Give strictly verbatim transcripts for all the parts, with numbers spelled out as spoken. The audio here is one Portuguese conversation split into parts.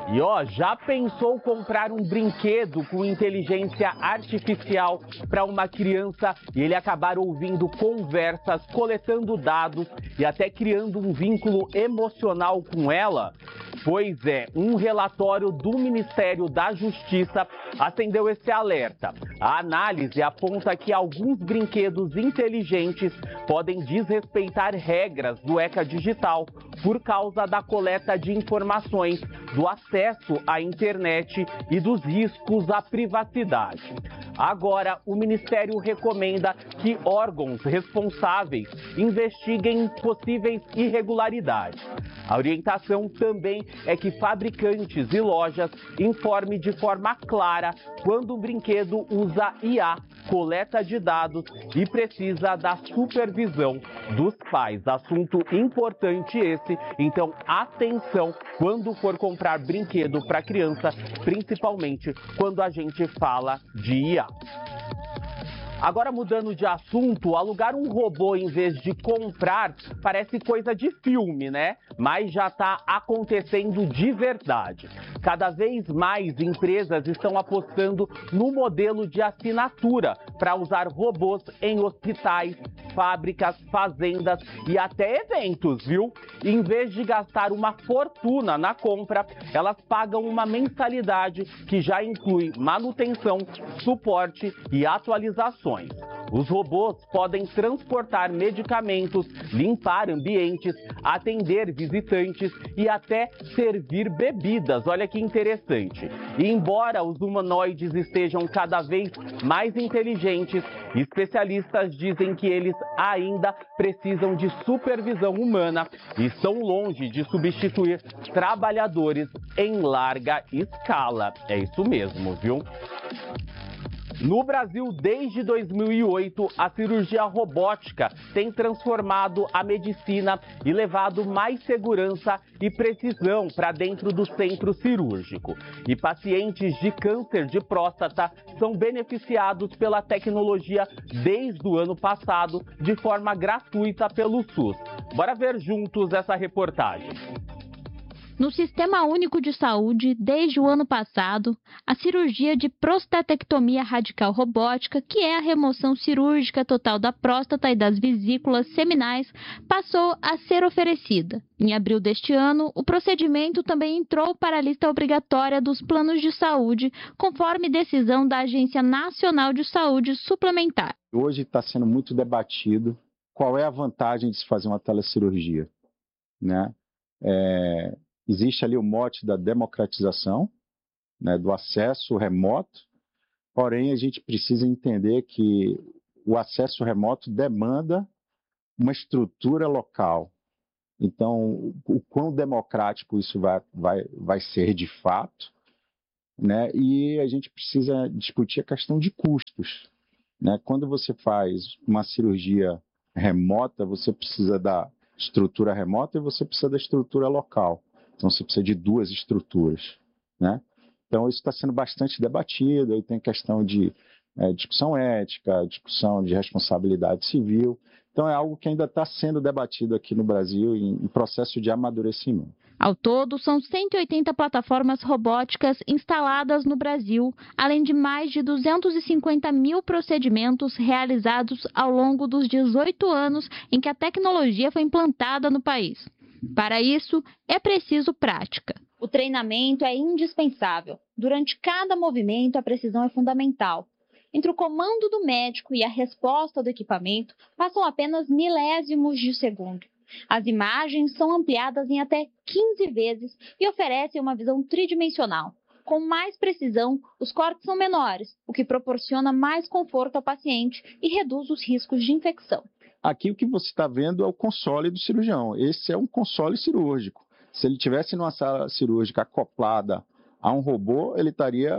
E ó, já pensou comprar um brinquedo com inteligência artificial para uma criança e ele acabar ouvindo conversas, coletando dados e até criando um vínculo emocional com ela? Pois é, um relatório do Ministério da Justiça acendeu esse alerta. A análise aponta que alguns brinquedos inteligentes podem desrespeitar regras do ECA Digital por causa da coleta de informações, do acesso à internet e dos riscos à privacidade. Agora, o Ministério recomenda que órgãos responsáveis investiguem possíveis irregularidades. A orientação também é que fabricantes e lojas informem de forma clara quando um brinquedo usa I A, coleta de dados e precisa da supervisão dos pais. Assunto importante esse, então atenção quando for comprar brinquedo para criança, principalmente quando a gente fala de I A. Agora, mudando de assunto, alugar um robô em vez de comprar parece coisa de filme, né? Mas já está acontecendo de verdade. Cada vez mais empresas estão apostando no modelo de assinatura para usar robôs em hospitais, fábricas, fazendas e até eventos, viu? Em vez de gastar uma fortuna na compra, elas pagam uma mensalidade que já inclui manutenção, suporte e atualizações. Os robôs podem transportar medicamentos, limpar ambientes, atender visitantes e até servir bebidas. Olha que interessante. E embora os humanoides estejam cada vez mais inteligentes, especialistas dizem que eles ainda precisam de supervisão humana e estão longe de substituir trabalhadores em larga escala. É isso mesmo, viu? No Brasil, desde dois mil e oito, a cirurgia robótica tem transformado a medicina e levado mais segurança e precisão para dentro do centro cirúrgico. E pacientes de câncer de próstata são beneficiados pela tecnologia desde o ano passado, de forma gratuita pelo SUS. Bora ver juntos essa reportagem. No Sistema Único de Saúde, desde o ano passado, a cirurgia de prostatectomia radical robótica, que é a remoção cirúrgica total da próstata e das vesículas seminais, passou a ser oferecida. Em abril deste ano, o procedimento também entrou para a lista obrigatória dos planos de saúde, conforme decisão da Agência Nacional de Saúde Suplementar. Hoje está sendo muito debatido qual é a vantagem de se fazer uma telecirurgia, né? É... Existe ali o mote da democratização, né, do acesso remoto, porém a gente precisa entender que o acesso remoto demanda uma estrutura local. Então, o quão democrático isso vai, vai, vai ser de fato, né, e a gente precisa discutir a questão de custos, né? Quando você faz uma cirurgia remota, você precisa da estrutura remota e você precisa da estrutura local. Então, você precisa de duas estruturas, né? Então, isso está sendo bastante debatido, aí tem questão de é, discussão ética, discussão de responsabilidade civil. Então, é algo que ainda está sendo debatido aqui no Brasil em, em processo de amadurecimento. Ao todo, são cento e oitenta plataformas robóticas instaladas no Brasil, além de mais de duzentos e cinquenta mil procedimentos realizados ao longo dos dezoito anos em que a tecnologia foi implantada no país. Para isso, é preciso prática. O treinamento é indispensável. Durante cada movimento, a precisão é fundamental. Entre o comando do médico e a resposta do equipamento, passam apenas milésimos de segundo. As imagens são ampliadas em até quinze vezes e oferecem uma visão tridimensional. Com mais precisão, os cortes são menores, o que proporciona mais conforto ao paciente e reduz os riscos de infecção. Aqui o que você está vendo é o console do cirurgião. Esse é um console cirúrgico. Se ele tivesse numa sala cirúrgica acoplada a um robô, ele estaria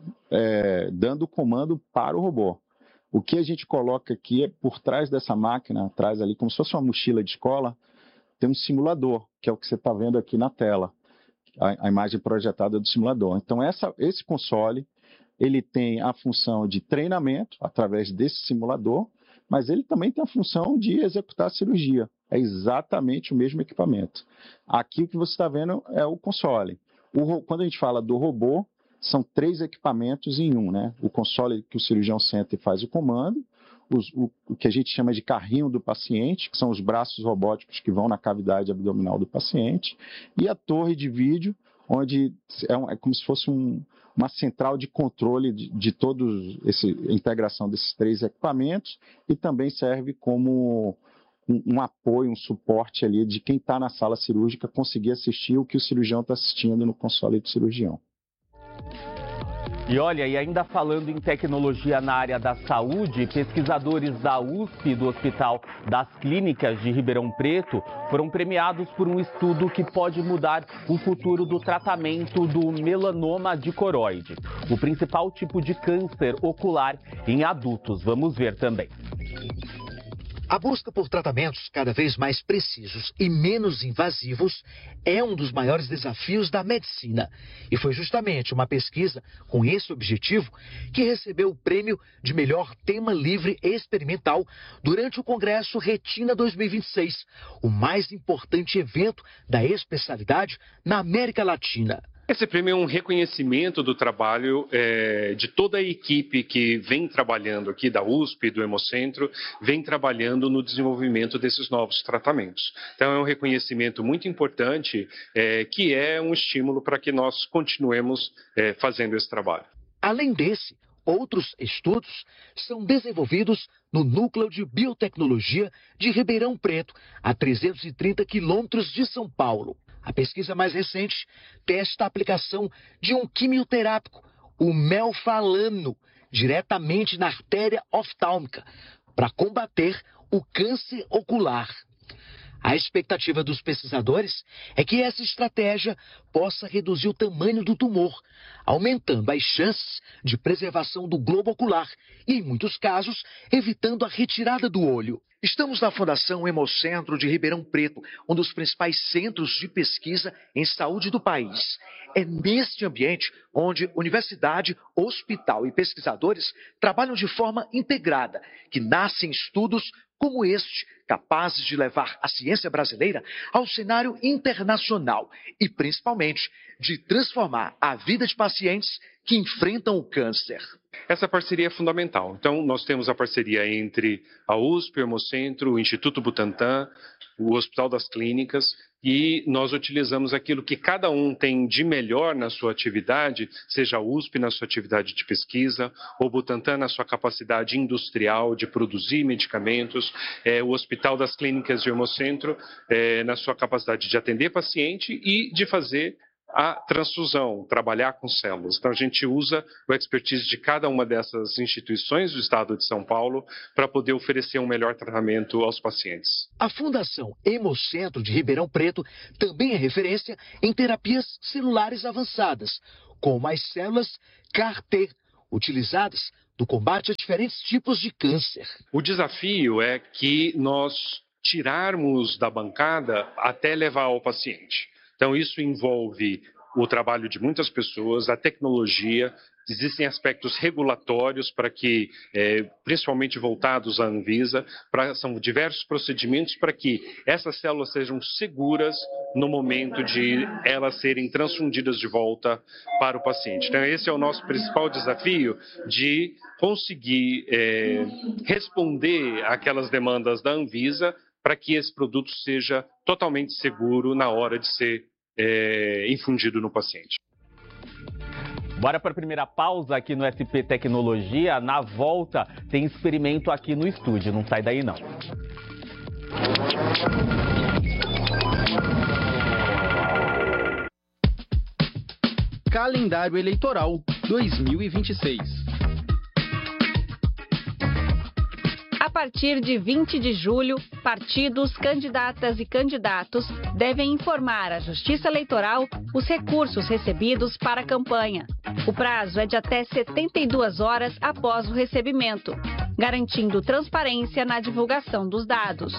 é, dando o comando para o robô. O que a gente coloca aqui é por trás dessa máquina, atrás ali, como se fosse uma mochila de escola, tem um simulador, que é o que você está vendo aqui na tela, a, a imagem projetada do simulador. Então, essa, esse console, ele tem a função de treinamento através desse simulador, mas ele também tem a função de executar a cirurgia. É exatamente o mesmo equipamento. Aqui o que você está vendo é o console. O, quando a gente fala do robô, são três equipamentos em um, né? O console que o cirurgião senta e faz o comando, os, o, o que a gente chama de carrinho do paciente, que são os braços robóticos que vão na cavidade abdominal do paciente, e a torre de vídeo, onde é, um, é como se fosse um, uma central de controle de, de toda a integração desses três equipamentos, e também serve como um, um apoio, um suporte ali de quem está na sala cirúrgica conseguir assistir o que o cirurgião está assistindo no console do cirurgião. E olha, e ainda falando em tecnologia na área da saúde, pesquisadores da U S P e do Hospital das Clínicas de Ribeirão Preto foram premiados por um estudo que pode mudar o futuro do tratamento do melanoma de coroide, o principal tipo de câncer ocular em adultos. Vamos ver também. A busca por tratamentos cada vez mais precisos e menos invasivos é um dos maiores desafios da medicina. E foi justamente uma pesquisa com esse objetivo que recebeu o prêmio de melhor tema livre experimental durante o Congresso Retina dois mil e vinte e seis, o mais importante evento da especialidade na América Latina. Esse prêmio é um reconhecimento do trabalho é, de toda a equipe que vem trabalhando aqui da U S P e do Hemocentro, vem trabalhando no desenvolvimento desses novos tratamentos. Então é um reconhecimento muito importante, é, que é um estímulo para que nós continuemos é, fazendo esse trabalho. Além desse, outros estudos são desenvolvidos no Núcleo de Biotecnologia de Ribeirão Preto, a trezentos e trinta quilômetros de São Paulo. A pesquisa mais recente testa a aplicação de um quimioterápico, o melfalano, diretamente na artéria oftálmica, para combater o câncer ocular. A expectativa dos pesquisadores é que essa estratégia possa reduzir o tamanho do tumor, aumentando as chances de preservação do globo ocular e, em muitos casos, evitando a retirada do olho. Estamos na Fundação Hemocentro de Ribeirão Preto, um dos principais centros de pesquisa em saúde do país. É neste ambiente onde universidade, hospital e pesquisadores trabalham de forma integrada, que nascem estudos como este, capazes de levar a ciência brasileira ao cenário internacional e, principalmente, de transformar a vida de pacientes que enfrentam o câncer. Essa parceria é fundamental. Então, nós temos a parceria entre a U S P, o Hemocentro, o Instituto Butantan, o Hospital das Clínicas, e nós utilizamos aquilo que cada um tem de melhor na sua atividade, seja a U S P na sua atividade de pesquisa, o Butantan na sua capacidade industrial de produzir medicamentos, é, o Hospital das Clínicas e o Hemocentro é, na sua capacidade de atender paciente e de fazer a transfusão, trabalhar com células. Então, a gente usa o expertise de cada uma dessas instituições do estado de São Paulo para poder oferecer um melhor tratamento aos pacientes. A Fundação Hemocentro de Ribeirão Preto também é referência em terapias celulares avançadas, como as células C A R T, utilizadas no combate a diferentes tipos de câncer. O desafio é que nós tirarmos da bancada até levar ao paciente. Então, isso envolve o trabalho de muitas pessoas, a tecnologia, existem aspectos regulatórios para que, é, principalmente voltados à Anvisa, pra, são diversos procedimentos para que essas células sejam seguras no momento de elas serem transfundidas de volta para o paciente. Então, esse é o nosso principal desafio de conseguir é, responder àquelas demandas da Anvisa para que esse produto seja totalmente seguro na hora de ser é, infundido no paciente. Bora para a primeira pausa aqui no S P Tecnologia. Na volta tem experimento aqui no estúdio, não sai daí não. Calendário Eleitoral dois mil e vinte e seis. A partir de vinte de julho, partidos, candidatas e candidatos devem informar à Justiça Eleitoral os recursos recebidos para a campanha. O prazo é de até setenta e duas horas após o recebimento, garantindo transparência na divulgação dos dados.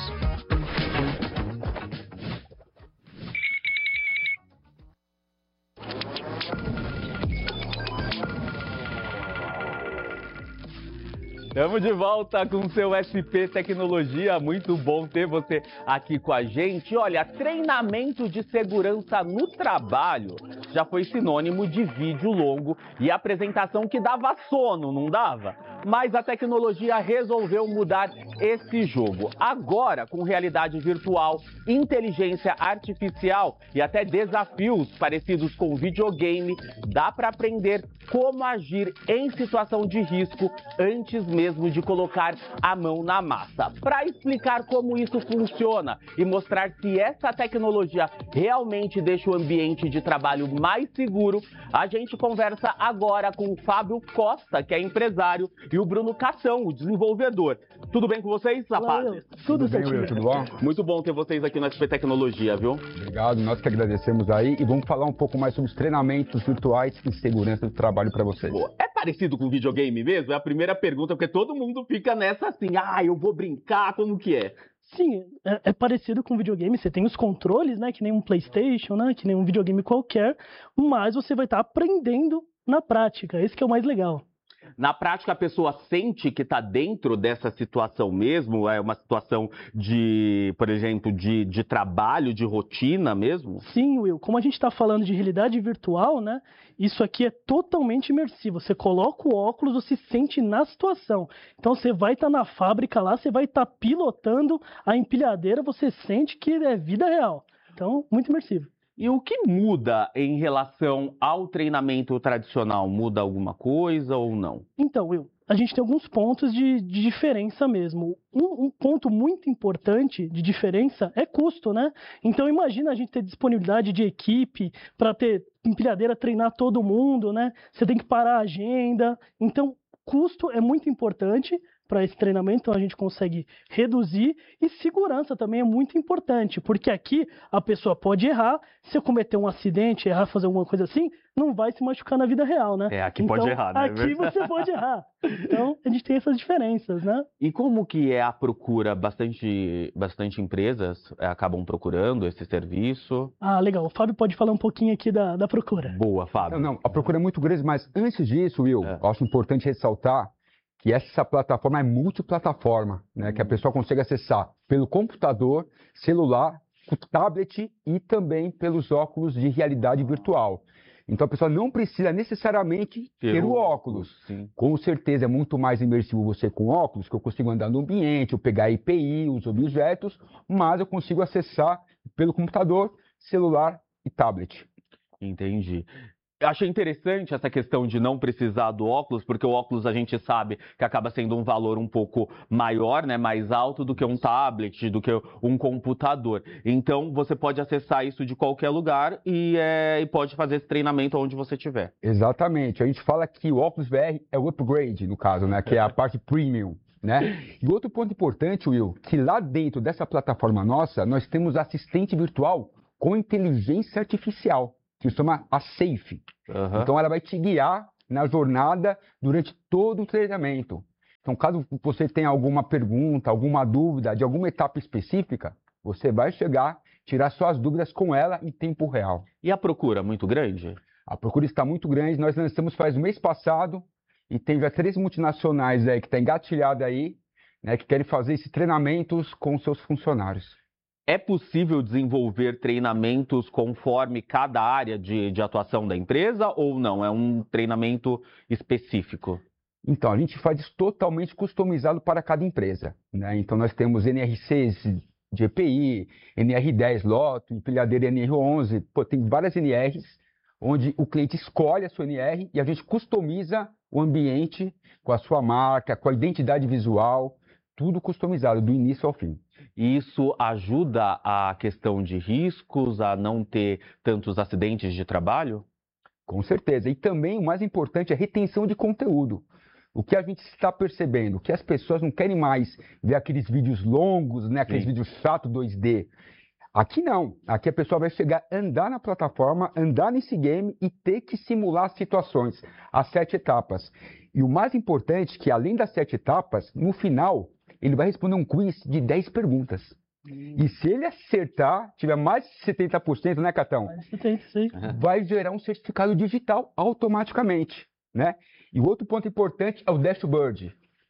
Estamos de volta com o seu S P Tecnologia. Muito bom ter você aqui com a gente. Olha, treinamento de segurança no trabalho já foi sinônimo de vídeo longo e apresentação que dava sono, não dava? Mas a tecnologia resolveu mudar esse jogo. Agora, com realidade virtual, inteligência artificial e até desafios parecidos com videogame, dá para aprender como agir em situação de risco antes mesmo de colocar a mão na massa. Para explicar como isso funciona e mostrar se essa tecnologia realmente deixa o ambiente de trabalho mais seguro, a gente conversa agora com o Fábio Costa, que é empresário, e o Bruno Cação, o desenvolvedor. Tudo bem com vocês, rapazes? Tudo, tudo bem, Will, tudo bom? Muito bom ter vocês aqui na S P Tecnologia, viu? Obrigado, nós que agradecemos aí e vamos falar um pouco mais sobre os treinamentos virtuais em segurança do trabalho para vocês. Boa. É parecido com videogame mesmo? É a primeira pergunta, porque todo mundo fica nessa assim, ah, eu vou brincar, como que é? Sim, é, é parecido com videogame, você tem os controles, né, que nem um PlayStation, né, que nem um videogame qualquer, mas você vai estar aprendendo na prática, esse que é o mais legal. Na prática, a pessoa sente que está dentro dessa situação mesmo? É uma situação de, por exemplo, de, de trabalho, de rotina mesmo? Sim, Will. Como a gente está falando de realidade virtual, né? Isso aqui é totalmente imersivo. Você coloca o óculos, você se sente na situação. Então, você vai estar tá na fábrica lá, você vai estar tá pilotando a empilhadeira, você sente que é vida real. Então, muito imersivo. E o que muda em relação ao treinamento tradicional? Muda alguma coisa ou não? Então, Will, a gente tem alguns pontos de, de diferença mesmo. Um, um ponto muito importante de diferença é custo, né? Então, imagina a gente ter disponibilidade de equipe para ter empilhadeira, treinar todo mundo, né? Você tem que parar a agenda. Então, custo é muito importante para esse treinamento, então a gente consegue reduzir, e segurança também é muito importante, porque aqui a pessoa pode errar, se eu cometer um acidente, errar, fazer alguma coisa assim, não vai se machucar na vida real, né? É, aqui então, pode errar, né? Aqui você pode errar. Então, a gente tem essas diferenças, né? E como que é a procura? Bastante, bastante empresas acabam procurando esse serviço? Ah, legal. O Fábio pode falar um pouquinho aqui da, da procura. Boa, Fábio. Não, não, a procura é muito grande, mas antes disso, Will, é. eu acho importante ressaltar que essa plataforma é multiplataforma, né? Hum. Que a pessoa consegue acessar pelo computador, celular, tablet e também pelos óculos de realidade virtual. Então a pessoa não precisa necessariamente ter, ter o óculos. Sim. Com certeza é muito mais imersivo você com óculos, que eu consigo andar no ambiente, eu pegar a I P I, os objetos, mas eu consigo acessar pelo computador, celular e tablet. Entendi. Eu achei interessante essa questão de não precisar do óculos, porque o óculos a gente sabe que acaba sendo um valor um pouco maior, né, mais alto do que um tablet, do que um computador. Então, você pode acessar isso de qualquer lugar e, é, e pode fazer esse treinamento onde você estiver. Exatamente. A gente fala que o óculos V R é o upgrade, no caso, né, que é a parte premium. Né? E outro ponto importante, Will, que lá dentro dessa plataforma nossa, nós temos assistente virtual com inteligência artificial, que se chama a Safe. Uhum. Então, ela vai te guiar na jornada durante todo o treinamento. Então, caso você tenha alguma pergunta, alguma dúvida de alguma etapa específica, você vai chegar, tirar suas dúvidas com ela em tempo real. E a procura, muito grande? A procura está muito grande. Nós lançamos faz um mês passado e tem já três multinacionais aí que estão engatilhadas aí, né, que querem fazer esses treinamentos com seus funcionários. É possível desenvolver treinamentos conforme cada área de, de atuação da empresa ou não? É um treinamento específico? Então, a gente faz isso totalmente customizado para cada empresa, né? Então, nós temos N R Cs de E P I, N R dez Loto, empilhadeira N R onze, pô, tem várias N Rs, onde o cliente escolhe a sua N R e a gente customiza o ambiente com a sua marca, com a identidade visual, tudo customizado, do início ao fim. E isso ajuda a questão de riscos, a não ter tantos acidentes de trabalho? Com certeza. E também o mais importante é a retenção de conteúdo. O que a gente está percebendo? Que as pessoas não querem mais ver aqueles vídeos longos, né? Aqueles Sim. vídeos chatos dois D. Aqui não. Aqui a pessoa vai chegar, andar na plataforma, andar nesse game e ter que simular situações, as sete etapas. E o mais importante é que, além das sete etapas, no final, ele vai responder um quiz de dez perguntas. Hum. E se ele acertar, tiver mais de setenta por cento, né, Catão? Mais de setenta por cento, sim. Vai gerar um certificado digital automaticamente, né? E o outro ponto importante é o dashboard.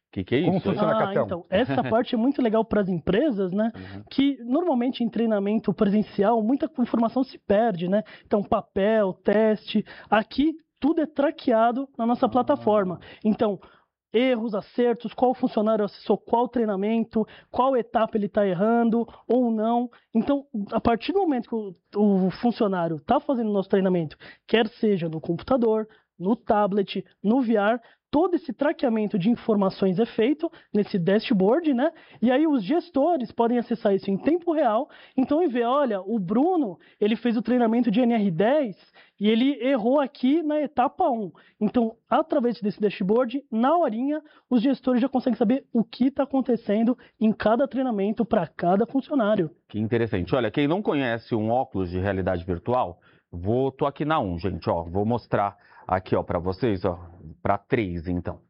Que que é Como isso? funciona, Ah, Catão? então, essa parte é muito legal para as empresas, né? Uhum. Que normalmente em treinamento presencial muita informação se perde, né? Então, papel, teste, aqui tudo é traqueado na nossa Ah. plataforma. Então, erros, acertos, qual funcionário acessou qual treinamento, qual etapa ele está errando ou não. Então, a partir do momento que o, o funcionário está fazendo o nosso treinamento, quer seja no computador, no tablet, no V R, todo esse traqueamento de informações é feito nesse dashboard, né? E aí os gestores podem acessar isso em tempo real, então e ver, olha, o Bruno, ele fez o treinamento de N R dez e ele errou aqui na etapa um. Então, através desse dashboard, na horinha, os gestores já conseguem saber o que está acontecendo em cada treinamento para cada funcionário. Que interessante. Olha, quem não conhece um óculos de realidade virtual, vou, tô aqui na um, gente, ó, vou mostrar aqui, ó, para vocês, ó, para três, então.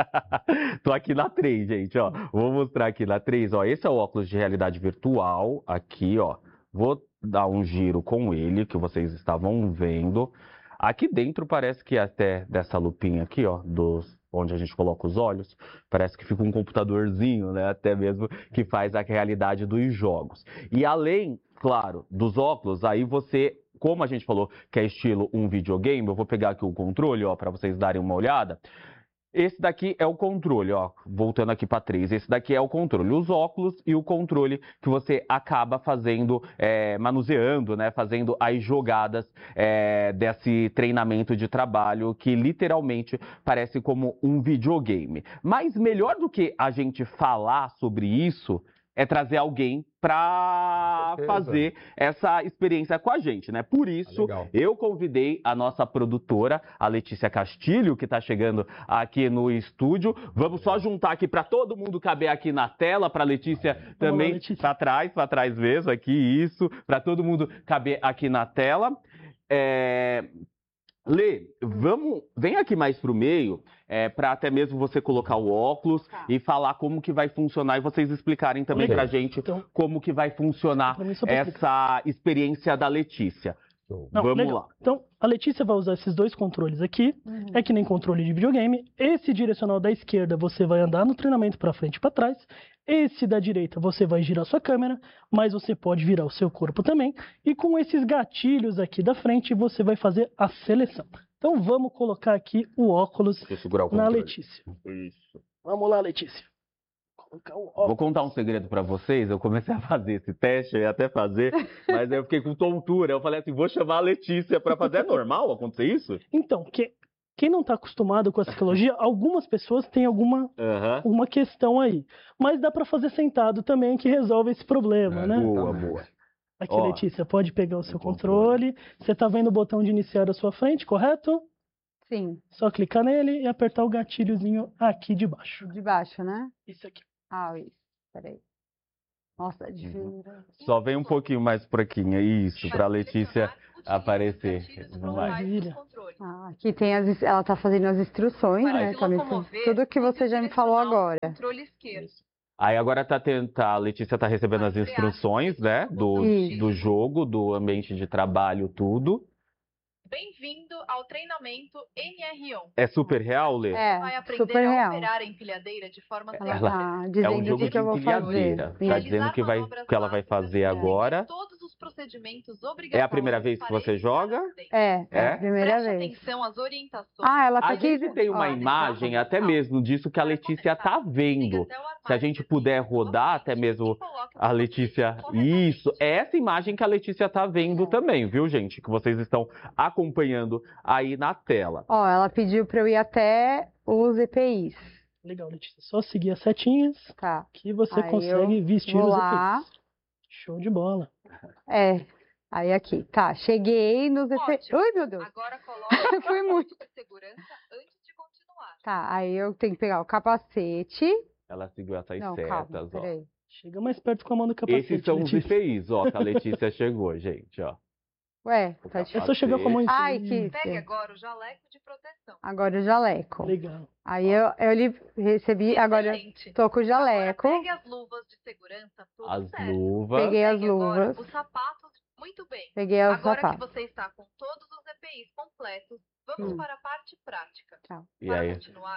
Tô aqui na três, gente, ó. Vou mostrar aqui na três, ó. Esse é o óculos de realidade virtual, aqui, ó. Vou dar um giro com ele, que vocês estavam vendo. Aqui dentro parece que até dessa lupinha aqui, ó, dos, onde a gente coloca os olhos, parece que fica um computadorzinho, né? Até mesmo que faz a realidade dos jogos. E além, claro, dos óculos, aí você... Como a gente falou que é estilo um videogame, eu vou pegar aqui o controle, ó, para vocês darem uma olhada. Esse daqui é o controle, ó, voltando aqui para três. Esse daqui é o controle, os óculos e o controle que você acaba fazendo, é, manuseando, né, fazendo as jogadas é, desse treinamento de trabalho que literalmente parece como um videogame. Mas melhor do que a gente falar sobre isso é trazer alguém para fazer essa experiência com a gente, né? Por isso, Ah, eu convidei a nossa produtora, a Letícia Castilho, que está chegando aqui no estúdio. Vamos só juntar aqui para todo mundo caber aqui na tela, para a Letícia também, para trás, para trás mesmo, aqui, isso, para todo mundo caber aqui na tela. É... Lê, vamos, vem aqui mais para o meio, é, para até mesmo você colocar o óculos tá. e falar como que vai funcionar e vocês explicarem também para a gente então, como que vai funcionar essa experiência da Letícia. Não, vamos legal. lá. Então, a Letícia vai usar esses dois controles aqui, uhum. é que nem controle de videogame. Esse direcional da esquerda você vai andar no treinamento para frente e para trás. Esse da direita você vai girar sua câmera, mas você pode virar o seu corpo também. E com esses gatilhos aqui da frente você vai fazer a seleção. Então vamos colocar aqui o óculos o na Letícia. Isso. Vamos lá, Letícia. Vou contar um segredo para vocês. Eu comecei a fazer esse teste, eu ia até fazer, mas eu fiquei com tontura. Eu falei assim, vou chamar a Letícia para fazer. É normal acontecer isso? Então, que, quem não está acostumado com essa tecnologia, algumas pessoas têm alguma uhum. uma questão aí. Mas dá para fazer sentado também, que resolve esse problema, é, né? Boa, boa. Aqui, Ó, Letícia, pode pegar o seu controle. controle. Você está vendo o botão de iniciar à sua frente, correto? Sim. Só clicar nele e apertar o gatilhozinho aqui de baixo. De baixo, né? Isso aqui. Ah, isso. Peraí. Nossa, é difícil. Uhum. Só vem um pouquinho mais por aqui, isso, para a Letícia aparecer. Maravilha. Ah, aqui tem as, ela tá fazendo as instruções, para né? Tá me, tudo que você já me falou agora. Controle esquerdo. Aí agora tá tenta, a Letícia tá recebendo as instruções, né, do, do jogo, do ambiente de trabalho, tudo. Bem-vindo ao treinamento N R um. É super real, Lê? É, vai aprender super a real. operar a empilhadeira de forma ela, ela é um jogo de empilhadeira. Tá dizendo que, vai, que ela vai fazer agora. Todos os procedimentos obrigatórios. É a primeira vez que você joga? É, é a primeira Preste vez. atenção às orientações. Ah, ela tá a aqui. gente tem uma Ó, imagem até mesmo disso que a Letícia tá vendo. Se a gente puder rodar, até mesmo a Letícia... Isso, é essa imagem que a Letícia tá vendo também, viu, gente? Que vocês estão acompanhando aí na tela. Ó, ela pediu para eu ir até os E P Is. Legal, Letícia. Só seguir as setinhas tá. que você aí consegue vestir vou os lá. E P Is. Show de bola. É, aí aqui. Tá, cheguei nos E P Is. Ui, meu Deus. Agora coloca Foi muito. de segurança antes de continuar. Tá, aí eu tenho que pegar o capacete. Ela seguiu essas Não, setas, calma, ó. peraí. Chega mais perto com a mão do capacete. Esses são Letícia. os E P Is, ó, que a Letícia chegou, gente, ó. Ué, tá difícil. É só chegar com a mão em cima. Ai, que... Pegue agora o jaleco de proteção. Agora o jaleco. Legal. Aí eu, eu lhe recebi, agora eu tô com o jaleco. Agora pegue as luvas de segurança, tudo As certo. luvas. Peguei as Pegue agora luvas. os sapatos, muito bem. Peguei os agora sapatos. que você está com todos os E P Is completos, vamos hum. para a parte prática. Tchau. E para aí? continuar,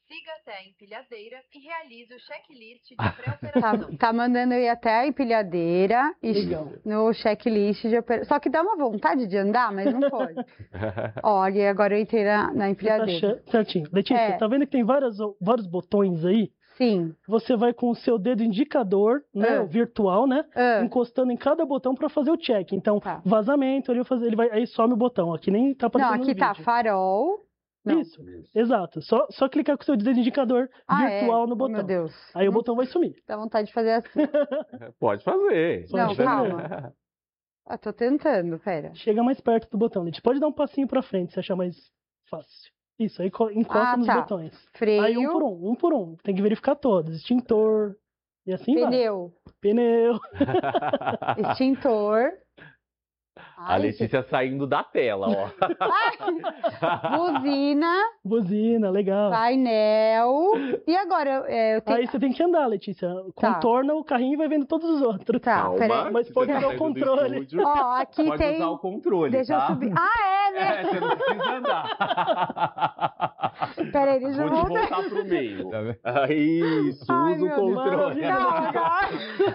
siga até a empilhadeira e realize o checklist de pré-operação. Tá, tá mandando eu ir até a empilhadeira e Legal. no checklist de operação. Só que dá uma vontade de andar, mas não pode. Olha, agora eu entrei na, na empilhadeira. Tá certinho. Letícia, É. tá vendo que tem várias, vários botões aí? Sim. Você vai com o seu dedo indicador, né, Ah. o virtual, né, Ah. encostando em cada botão para fazer o check. Então, Tá. vazamento, ele vai fazer, ele vai, aí some o botão. Aqui nem tá Não, aparecendo aqui no tá vídeo. farol. Não. Isso, exato. Só, só clicar com o seu dedo indicador Ah, virtual é? no Oh, botão. meu Deus. Aí o Não botão vai sumir. Dá vontade de fazer assim. Pode fazer. Não, Pode fazer. calma. Ah, tô tentando, pera. Chega mais perto do botão, Letícia. Pode dar um passinho para frente, se achar mais fácil. Isso, aí co- encosta Ah, nos tá. botões. Freio. Aí um por um, um por um. Tem que verificar todos. Extintor. E assim Pneu. vai. Pneu. Extintor. A Ai, Letícia saindo da tela, ó. Buzina. Buzina, legal. Painel. E agora, é, eu tenho... Aí você tem que andar, Letícia. Tá. Contorna o carrinho e vai vendo todos os outros. Tá, Calma, peraí. Mas você pode tá usar o saindo do controle. estúdio, Ó, aqui pode tem... usar o controle, Deixa tá? eu subir. Ah, é, né? É, você não precisa andar. Peraí, deixa eu Vou te voltar. voltar pro meio. Tá vendo? Ah, Isso, Ai, usa o meu Deus. controle. Não, agora...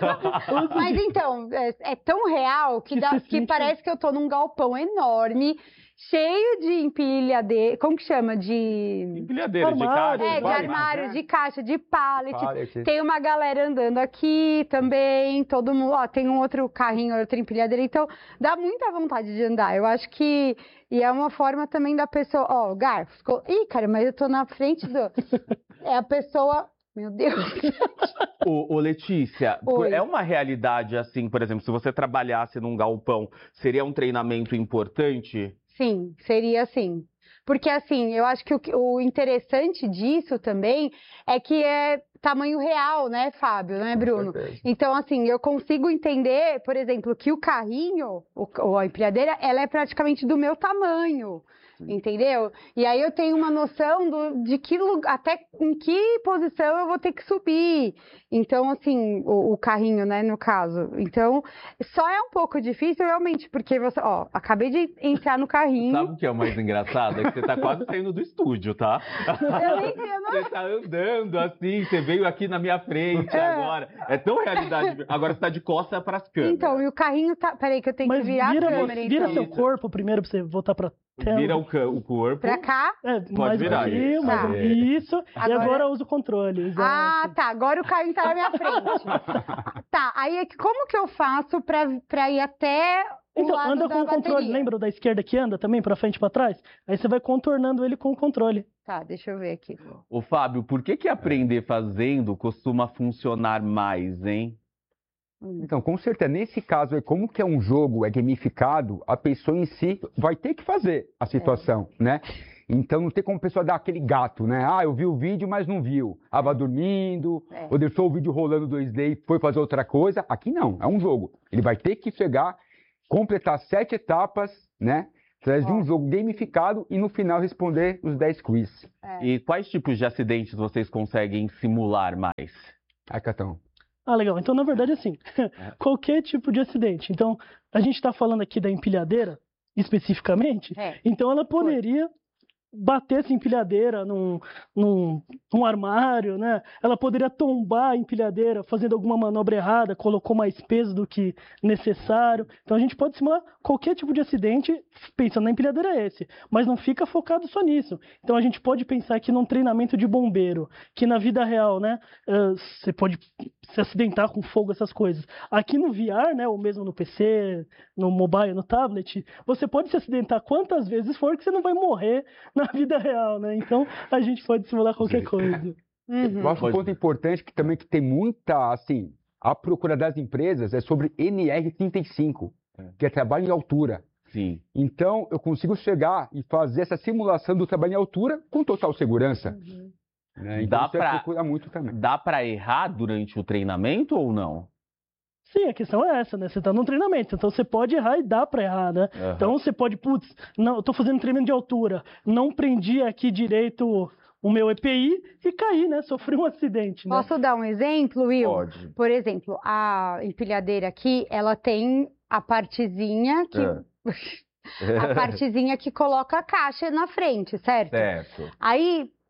Mas então, é, é tão real que, dá, Você que sente- parece que eu tô num galpão enorme, cheio de empilhadeira... Como que chama? De... Empilhadeira de Armário. caixa. É, de pallet, armários, né? de caixa, de pallet. Pallet. Tem uma galera andando aqui também, todo mundo, ó, tem um outro carrinho, outra empilhadeira, então dá muita vontade de andar. Eu acho que, e é uma forma também da pessoa, ó, garfos. co- Ih, cara, mas eu tô na frente do... É a pessoa... Meu Deus. Ô, ô, Letícia, Oi. é uma realidade assim, por exemplo, se você trabalhasse num galpão, seria um treinamento importante? Sim, seria assim. Porque, assim, eu acho que o, que- o interessante disso também é que é tamanho real, né, Fábio, né, Bruno? Então, assim, eu consigo entender, por exemplo, que o carrinho, o, ou a empilhadeira, ela é praticamente do meu tamanho. Entendeu? E aí eu tenho uma noção do, de que lu- até em que posição eu vou ter que subir. Então, assim, o, o carrinho, né, no caso. Então, só é um pouco difícil realmente, porque você, ó, acabei de entrar no carrinho. Sabe o que é o mais engraçado? É que você tá quase saindo do estúdio, tá? Eu nem eu não- Você tá andando assim, você veio aqui na minha frente É. agora. É tão realidade. Agora você tá de costas pras câmeras. Então, e o carrinho tá. Peraí, que eu tenho Mas que virar vira, a câmera, vira então. seu corpo primeiro pra você voltar pra tela. Vira o, ca- o corpo. Pra cá? É, mais um virar pouquinho, isso. mais um- Tá. Isso. E Agora- agora usa o controle. exato. Ah, tá. Agora o carrinho tá na minha frente. Tá, aí é que- como que eu faço pra, pra ir até o Então, lado anda da com o controle. bateria? Lembra o da esquerda que anda também, pra frente e pra trás? Aí você vai contornando ele com o controle. Tá, deixa eu ver aqui. Ô, Fábio, por que que aprender fazendo costuma funcionar mais, hein? Então, com certeza, nesse caso aí, como que é um jogo, é gamificado, a pessoa em si vai ter que fazer a situação, né? Então não tem como a pessoa dar aquele gato, né? Ah, eu vi o vídeo, mas não viu. Ah, vai dormindo, É. ou deixou o vídeo rolando dois D e foi fazer outra coisa. Aqui não, é um jogo. Ele vai ter que chegar, completar sete etapas, né? Através de um jogo gamificado e no final responder os dez quiz. É. E quais tipos de acidentes vocês conseguem simular mais? Aí, Catão. Ah, legal. Então, na verdade, assim, qualquer tipo de acidente. Então, a gente está falando aqui da empilhadeira, especificamente, É. então ela poderia bater essa empilhadeira num, num, num armário, né? Ela poderia tombar a empilhadeira fazendo alguma manobra errada, colocou mais peso do que necessário. Então a gente pode simular qualquer tipo de acidente pensando na empilhadeira é esse, mas não fica focado só nisso. Então a gente pode pensar aqui num treinamento de bombeiro, que na vida real, né? uh, Você pode se acidentar com fogo, essas coisas. Aqui no V R, né? Ou mesmo no P C, no mobile, no tablet, você pode se acidentar quantas vezes for que você não vai morrer na vida real, né? Então a gente pode simular qualquer coisa. Uhum. Eu acho um ponto importante que também que tem muita, assim, a procura das empresas é sobre N R trinta e cinco, que é trabalho em altura. Sim. Então, eu consigo chegar e fazer essa simulação do trabalho em altura com total segurança. Uhum. Né? Então, Dá isso é pra- procura muito também. Dá pra errar durante o treinamento ou não? Sim, a questão é essa, né? Você tá num treinamento, então você pode errar e dá pra errar, né? Aham. Então você pode, putz, não, eu tô fazendo treinamento de altura, não prendi aqui direito o meu E P I e caí, né? Sofri um acidente, né? Posso dar um exemplo, Will? Pode. Por exemplo, a empilhadeira aqui, ela tem a partezinha que... É. a partezinha que coloca a caixa na frente, certo? Certo. Aí,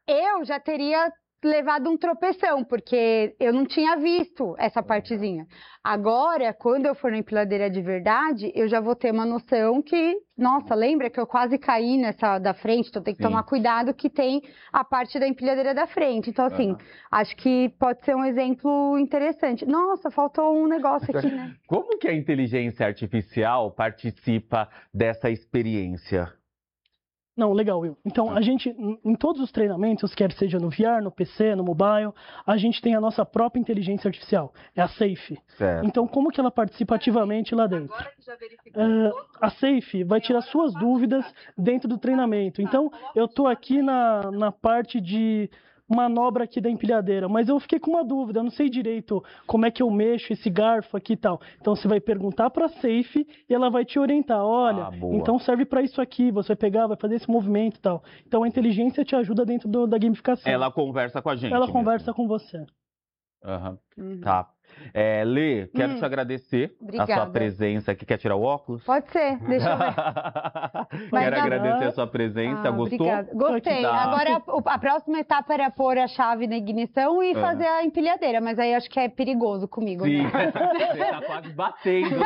eu já teria levado um tropeção, porque eu não tinha visto essa partezinha. Agora, quando eu for na empilhadeira de verdade, eu já vou ter uma noção que, nossa, lembra que eu quase caí nessa da frente, então tem que Sim. tomar cuidado que tem a parte da empilhadeira da frente. Então, assim, uhum. acho que pode ser um exemplo interessante. Nossa, faltou um negócio aqui, né? Como que a inteligência artificial participa dessa experiência? Não, legal, Will. Então, a gente, em todos os treinamentos, quer seja no V R, no P C, no mobile, a gente tem a nossa própria inteligência artificial, é a Safe. Certo. Então, como que ela participa ativamente lá dentro? Uh, a Safe vai tirar suas dúvidas dentro do treinamento. Então, eu estou aqui na, na parte de manobra aqui da empilhadeira, mas eu fiquei com uma dúvida, eu não sei direito como é que eu mexo esse garfo aqui e tal. Então você vai perguntar para a Safe e ela vai te orientar, olha, ah, então serve para isso aqui, você vai pegar, vai fazer esse movimento e tal. Então a inteligência te ajuda dentro do, da gamificação. Ela conversa com a gente. Ela mesmo. conversa com você. Uhum. Uhum. Tá. É, Lê, quero hum. te agradecer Obrigada. a sua presença aqui. Quer tirar o óculos? Pode ser, deixa eu ver. Quero agradecer a sua presença. Ah, Gostou? Obrigada. Gostei. Tá. Agora a, a próxima etapa era pôr a chave na ignição e é. fazer a empilhadeira, mas aí acho que é perigoso comigo, Sim. né? Você tá quase batendo.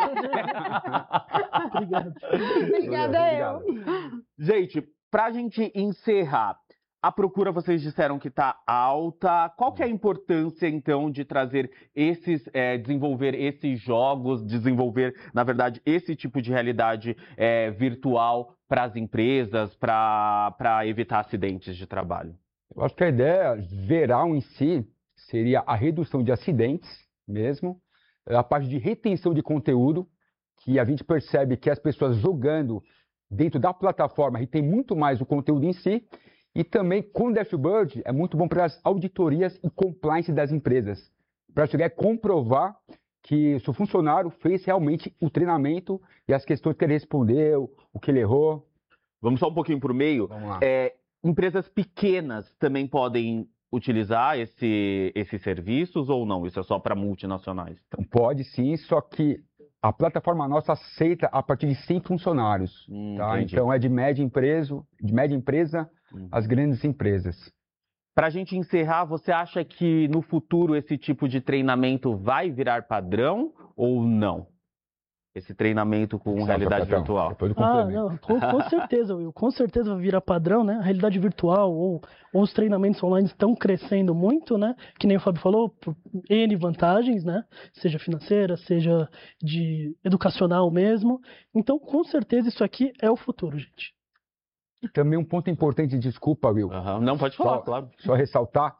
Obrigada. Obrigada eu. Gente, pra gente encerrar, a procura, vocês disseram que está alta. Qual que é a importância, então, de trazer esses, é, desenvolver esses jogos, desenvolver, na verdade, esse tipo de realidade é, virtual para as empresas, para evitar acidentes de trabalho? Eu acho que a ideia geral em si seria a redução de acidentes mesmo, a parte de retenção de conteúdo, que a gente percebe que as pessoas jogando dentro da plataforma retêm muito mais o conteúdo em si. E também, com o dashboard, é muito bom para as auditorias e compliance das empresas, para chegar a comprovar que o seu funcionário fez realmente o treinamento e as questões que ele respondeu, o que ele errou. Vamos só um pouquinho para o meio. Vamos lá. É, empresas pequenas também podem utilizar esse, esses serviços ou não? Isso é só para multinacionais? Então, pode sim, só que a plataforma nossa aceita a partir de cem funcionários. Hum, tá? Então, é de média empresa, de média empresa as grandes empresas. Para a gente encerrar, você acha que no futuro esse tipo de treinamento vai virar padrão ou não? Esse treinamento com Exato, realidade padrão. virtual. Ah, não, com, com certeza, Will. Com certeza vai virar padrão, né? A realidade virtual ou, ou os treinamentos online estão crescendo muito, né? Que nem o Fábio falou, por N vantagens, né? Seja financeira, seja de educacional mesmo. Então, com certeza, isso aqui é o futuro, gente. E também um ponto importante, desculpa, Will. Uhum. Não, pode falar, só, claro. Só ressaltar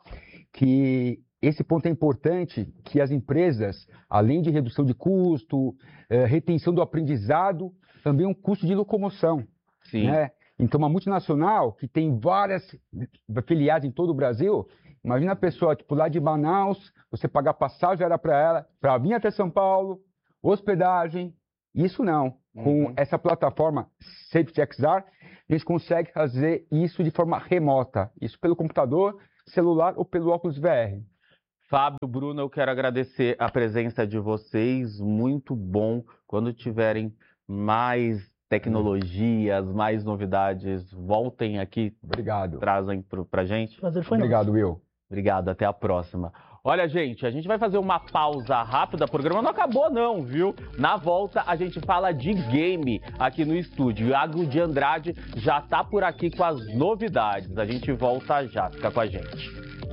que esse ponto é importante, que as empresas, além de redução de custo, eh, retenção do aprendizado, também um custo de locomoção. Sim. Né? Então, uma multinacional que tem várias filiais em todo o Brasil, imagina a pessoa, tipo, lá de Manaus, você pagar passagem era para ela, para vir até São Paulo, hospedagem, isso não. Com uhum. essa plataforma SafetyXR, a gente consegue fazer isso de forma remota. Isso pelo computador, celular ou pelo óculos V R. Fábio, Bruno, eu quero agradecer a presença de vocês. Muito bom. Quando tiverem mais tecnologias, mais novidades, voltem aqui. Obrigado. Trazem para a gente. Prazer foi Obrigado, Will. Obrigado, até a próxima. Olha, gente, a gente vai fazer uma pausa rápida, o programa não acabou não, viu? Na volta a gente fala de game aqui no estúdio. Iago de Andrade já tá por aqui com as novidades. A gente volta já, fica com a gente.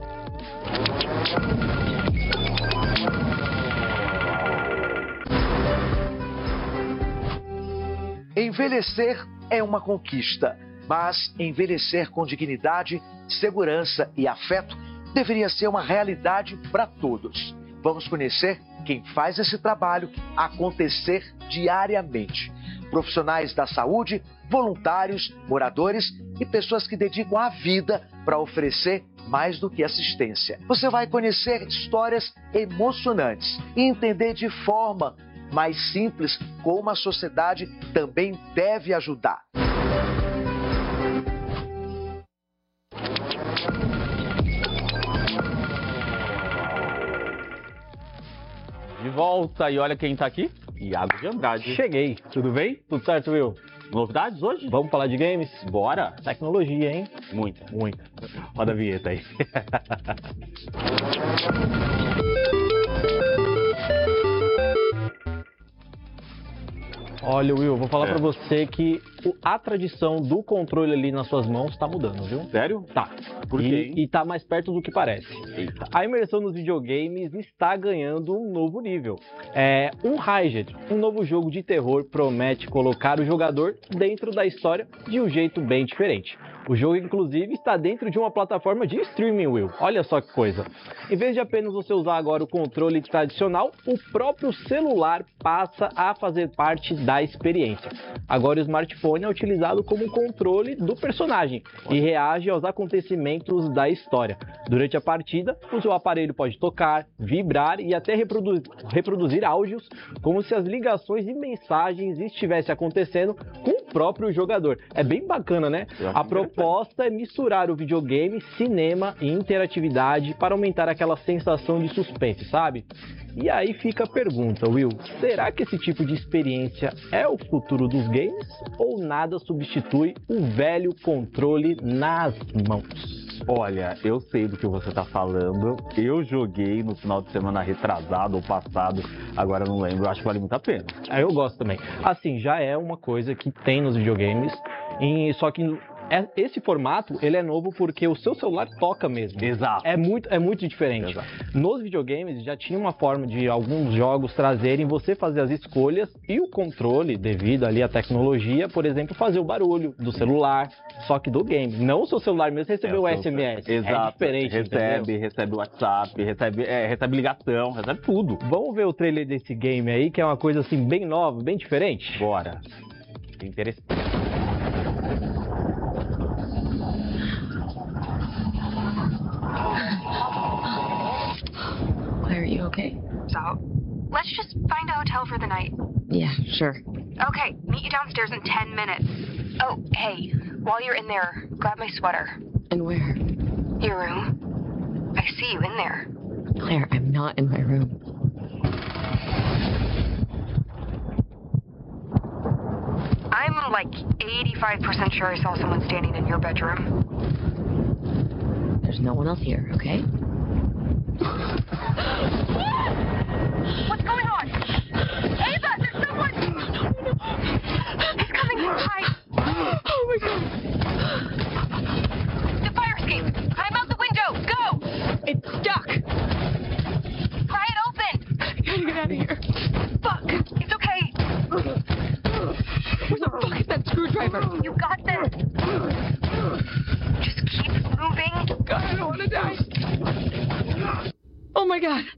Envelhecer é uma conquista, mas envelhecer com dignidade, segurança e afeto deveria ser uma realidade para todos. Vamos conhecer quem faz esse trabalho acontecer diariamente. Profissionais da saúde, voluntários, moradores e pessoas que dedicam a vida para oferecer mais do que assistência. Você vai conhecer histórias emocionantes e entender de forma mais simples como a sociedade também deve ajudar. De volta, e olha quem tá aqui, Iago de Andrade. Cheguei. Tudo bem? Tudo certo, Will? Novidades hoje? Vamos falar de games? Bora! Tecnologia, hein? Muita. Muita. Roda a vinheta aí. Olha, Will, vou falar É. pra você que o- a tradição do controle ali nas suas mãos tá mudando, viu? Sério? Tá. Por quê, hein? E, e tá mais perto do que parece. Eita. A imersão nos videogames está ganhando um novo nível. É, um Raijed, um novo jogo de terror, promete colocar o jogador dentro da história de um jeito bem diferente. O jogo, inclusive, está dentro de uma plataforma de streaming, Will. Olha só que coisa. Em vez de apenas você usar agora o controle tradicional, o próprio celular passa a fazer parte da experiência. Agora o smartphone é utilizado como controle do personagem e reage aos acontecimentos da história. Durante a partida, o seu aparelho pode tocar, vibrar e até reprodu- reproduzir áudios como se as ligações e mensagens estivessem acontecendo com o próprio jogador. É bem bacana, né? A proposta é misturar o videogame, cinema e interatividade para aumentar aquela sensação de suspense, sabe? E aí fica a pergunta, Will, será que esse tipo de experiência é o futuro dos games ou nada substitui o velho controle nas mãos? Olha, eu sei do que você tá falando. Eu joguei no final de semana retrasado ou passado, agora eu não lembro. Eu acho que vale muito a pena. Ah, eu gosto também. Assim, já é uma coisa que tem nos videogames, e só que é- esse formato, ele é novo porque o seu celular toca mesmo. Exato. É muito, é muito diferente. Exato. Nos videogames já tinha uma forma de alguns jogos trazerem você fazer as escolhas e o controle, devido ali à tecnologia, por exemplo, fazer o barulho do celular, só que do game. Não o seu celular mesmo receber É, o seu- S M S. Exato. É diferente, Recebe, entendeu? recebe o WhatsApp, recebe, é, recebe ligação, recebe tudo. Vamos ver o trailer desse game aí, que é uma coisa assim bem nova, bem diferente? Bora. Interessante. Claire, are you okay? So, let's just find a hotel for the night. Yeah, sure. Okay, meet you downstairs in ten minutes. Oh, hey, while you're in there, grab my sweater. And where? Your room. I see you in there. Claire, I'm not in my room. I'm like eighty-five percent sure I saw someone standing in your bedroom. There's no one else here, okay? What's going on? Ava, there's someone! He's coming! Hide! Oh my god! The fire escape! Climb out the window! Go! It's stuck! Pry it open! I gotta get out of here. Fuck! It's okay! Where the fuck is that screwdriver? You got this! Just keep moving! God, I don't wanna die. Oh my god!